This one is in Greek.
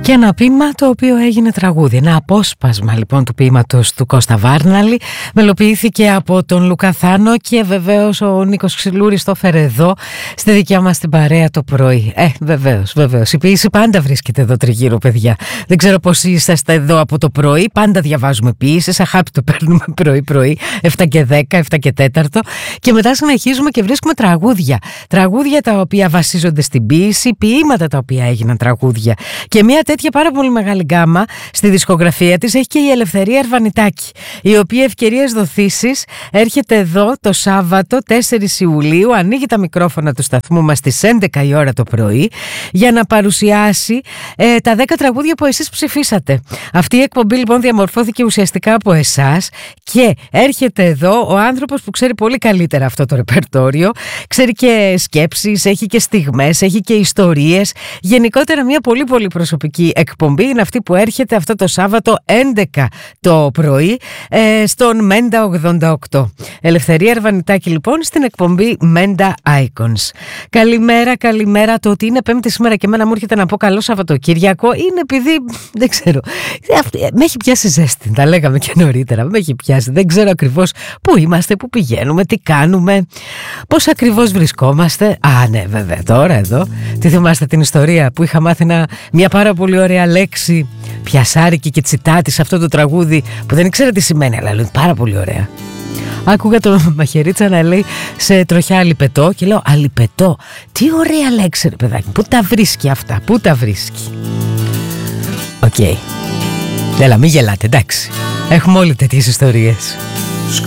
Και ένα ποίημα το οποίο έγινε τραγούδι. Ένα απόσπασμα λοιπόν του ποίηματος του Κώστα Βάρναλη. Μελοποιήθηκε από τον Λουκά Θάνο και βεβαίως ο Νίκος Ξυλούρης το έφερε εδώ στη δικιά μας την παρέα το πρωί. Βεβαίως. Η ποίηση πάντα βρίσκεται εδώ τριγύρω, παιδιά. Δεν ξέρω πώς είσαστε εδώ από το πρωί. Πάντα διαβάζουμε ποίησεις. Αγάπη το παίρνουμε πρωί-πρωί, 7 και 10, 7 και 4. Και μετά συνεχίζουμε και βρίσκουμε τραγούδια. Τραγούδια τα οποία βασίζονται στην ποίηση, ποίηματα τα οποία έγιναν τραγούδια. Και μια τέτοια πάρα πολύ μεγάλη γκάμα στη δισκογραφία της έχει και η Ελευθερία Αρβανιτάκη, η οποία ευκαιρίες δοθήσεις έρχεται εδώ το Σάββατο 4 Ιουλίου, ανοίγει τα μικρόφωνα του σταθμού μας στις 11 η ώρα το πρωί για να παρουσιάσει τα 10 τραγούδια που εσείς ψηφίσατε. Αυτή η εκπομπή λοιπόν διαμορφώθηκε ουσιαστικά από εσάς και έρχεται εδώ ο άνθρωπος που ξέρει πολύ καλύτερα αυτό το ρεπερτόριο, ξέρει και σκέψεις, έχει και στιγμές, έχει και ιστορίες. Γενικότερα μια πολύ πολύ προσωπική εκπομπή είναι αυτή που έρχεται αυτό το Σάββατο 11 το πρωί στον Μέντα 88. Ελευθερία Αρβανιτάκη λοιπόν στην εκπομπή Μέντα Icons. Καλημέρα. Το ότι είναι Πέμπτη σήμερα και εμένα μου έρχεται να πω καλό Σαββατοκύριακο είναι επειδή δεν ξέρω, με έχει πιάσει ζέστη, τα λέγαμε και νωρίτερα, με έχει πιάσει, δεν ξέρω ακριβώς πού είμαστε, πού πηγαίνουμε, τι κάνουμε, πώς ακριβώς βρισκόμαστε. Ναι βέβαια, τώρα εδώ τι θυμάστε την ιστορία που είχα μάθει μια πάρα πολύ ωραία λέξη πιασάρικη και τσιτάτη σε αυτό το τραγούδι που δεν ήξερα τι σημαίνει, αλλά λέει πάρα πολύ ωραία. Άκουγα τον Μαχαιρίτσα να λέει σε τροχιά αλιπετό και λέω αλιπετό, τι ωραία λέξη ρε παιδάκι, πού τα βρίσκει αυτά, πού τα βρίσκει. Οκ. Έλα μην γελάτε, εντάξει, έχουμε όλοι τέτοιες ιστορίες.